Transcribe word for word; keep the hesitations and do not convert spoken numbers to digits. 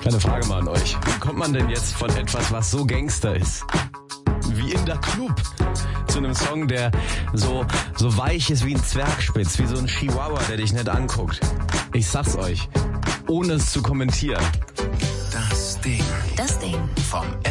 Kleine Frage mal an euch. Wie kommt man denn jetzt von etwas, was so Gangster ist, wie In Da Club, zu einem Song, der so, so weich ist wie ein Zwergspitz, wie so ein Chihuahua, der dich nicht anguckt? Ich sag's euch, ohne es zu kommentieren. Das Ding. Das Ding. Vom